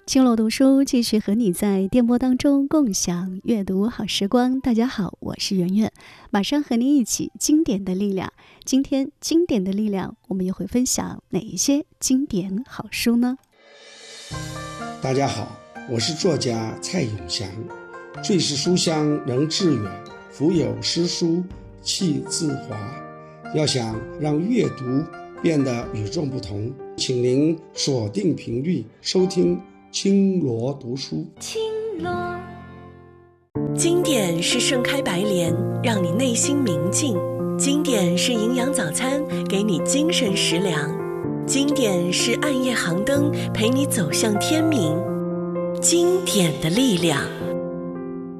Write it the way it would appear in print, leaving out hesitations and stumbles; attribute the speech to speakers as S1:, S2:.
S1: 青楼读书继续和你在电波当中共享阅读好时光。大家好，我是圆圆，马上和你一起经典的力量。今天经典的力量，我们又会分享哪一些经典好书呢？
S2: 大家好，我是作家蔡永祥。最是书香能致远，腹有诗书气自华。要想让阅读变得与众不同，请您锁定频率收听青罗读书。
S3: 青罗，经典是盛开白莲，让你内心明净；经典是营养早餐，给你精神食粮；经典是暗夜航灯，陪你走向天明。经典的力量。